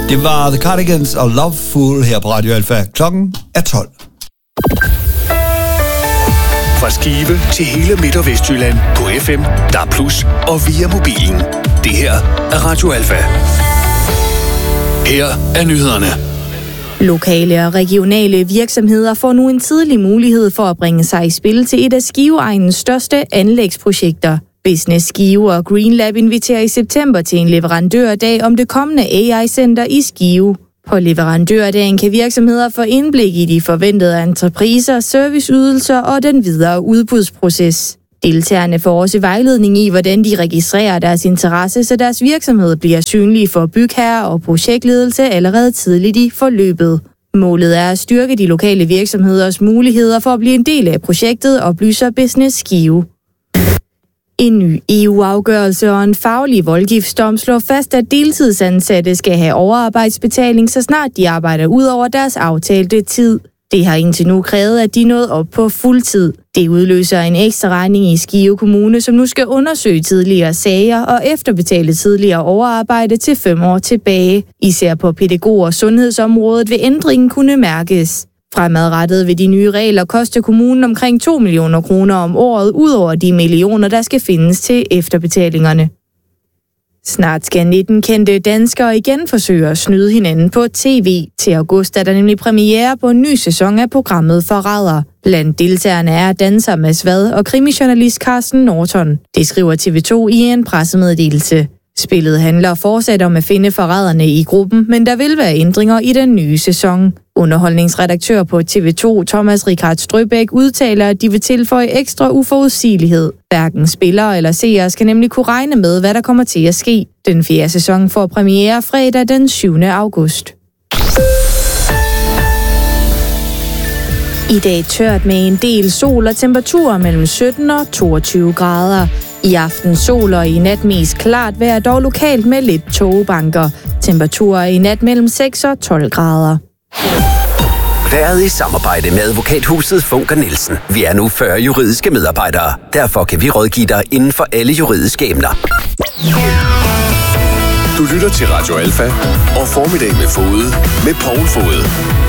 Det var The Cardigans og Loveful her på Radio Alpha. Klokken er 12. Fra Skive til hele Midt- og Vestjylland på FM, DAB+ og via mobilen. Det her er Radio Alpha. Her er nyhederne. Lokale og regionale virksomheder får nu en tidlig mulighed for at bringe sig i spil til et af Skive-egnens største anlægsprojekter. Business Skive og Green Lab inviterer i september til en leverandørdag om det kommende AI-center i Skive. På leverandørdagen kan virksomheder få indblik i de forventede entrepriser, serviceydelser og den videre udbudsproces. Deltagerne får også vejledning i, hvordan de registrerer deres interesse, så deres virksomhed bliver synlige for bygherrer og projektledelse allerede tidligt i forløbet. Målet er at styrke de lokale virksomheders muligheder for at blive en del af projektet, oplyser Business Skive. En ny EU-afgørelse og en faglig voldgiftsdom slår fast, at deltidsansatte skal have overarbejdsbetaling, så snart de arbejder ud over deres aftalte tid. Det har indtil nu krævet, at de nåede op på fuldtid. Det udløser en ekstra regning i Skive Kommune, som nu skal undersøge tidligere sager og efterbetale tidligere overarbejde til 5 år tilbage. Især på pædagog- og sundhedsområdet vil ændringen kunne mærkes. Fremadrettet vil de nye regler koste kommunen omkring 2 millioner kroner om året, ud over de millioner, der skal findes til efterbetalingerne. Snart skal 19 kendte danskere igen forsøge at snyde hinanden på tv. Til august er der nemlig premiere på en ny sæson af programmet Forræder. Blandt deltagerne er danser Mads Vad og krimijournalist Carsten Norton. Det skriver TV2 i en pressemeddelelse. Spillet handler fortsat om at finde forræderne i gruppen, men der vil være ændringer i den nye sæson. Underholdningsredaktør på TV2, Thomas Richard Strøbæk, udtaler, at de vil tilføje ekstra uforudsigelighed. Hverken spillere eller seere skal nemlig kunne regne med, hvad der kommer til at ske. Den 4. sæson får premiere fredag den 7. august. I dag tørt med en del sol og temperaturer mellem 17 og 22 grader. I aften sol og i nat mest klart vejr, dog lokalt med lidt tågebanker. Temperaturer i nat mellem 6 og 12 grader. Været i samarbejde med advokathuset Funker Nielsen. Vi er nu 40 juridiske medarbejdere. Derfor kan vi rådgive dig inden for alle juridiske emner. Du lytter til Radio Alpha og Formiddag med Fode med Poul Fode.